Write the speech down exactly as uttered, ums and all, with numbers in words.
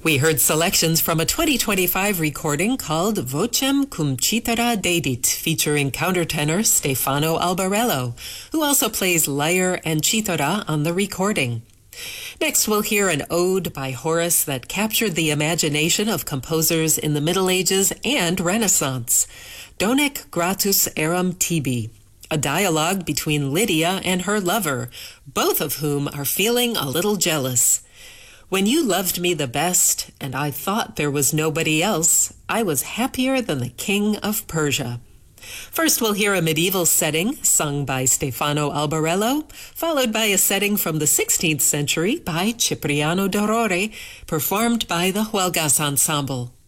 We heard selections from a twenty twenty-five recording called Vocem cum cithara dedit, featuring countertenor Stefano Albarello, who also plays lyre and cithara on the recording. Next, we'll hear an ode by Horace that captured the imagination of composers in the Middle Ages and Renaissance. Donec gratus eram tibi, a dialogue between Lydia and her lover, both of whom are feeling a little jealous. When you loved me the best, and I thought there was nobody else, I was happier than the king of Persia. First, we'll hear a medieval setting sung by Stefano Albarello, followed by a setting from the sixteenth century by Cipriano d'Aurore, performed by the Huelgas Ensemble.